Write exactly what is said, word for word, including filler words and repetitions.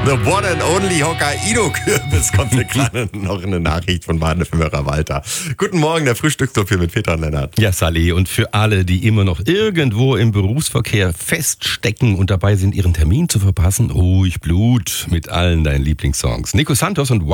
The one and only Hokkaido-Kürbis kommt hier gerade noch eine Nachricht von Bahnhörer Walter. Guten Morgen, der Frühstücksclub hier mit Peter und Lennart. Ja, Sally, und für alle, die immer noch irgendwo im Berufsverkehr feststecken und dabei sind, ihren Termin zu verpassen, ruhig Blut mit allen deinen Lieblingssongs. Nico Santos und